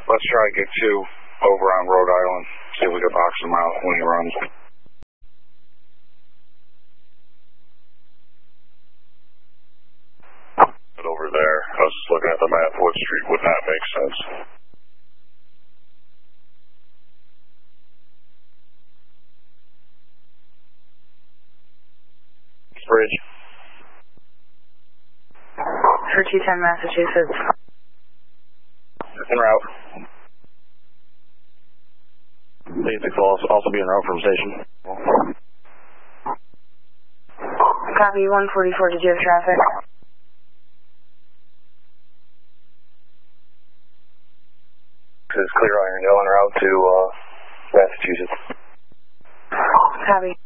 Let's try to get 2 over on Rhode Island. See if we can box him out when he runs. But over there, I was just looking at the map. Wood Street would not make sense. Bridge. For 210 Massachusetts. En route. Basic will also be en route from station. Copy 144, did you have traffic? This is Clear Iron Hill en route to Massachusetts. Copy.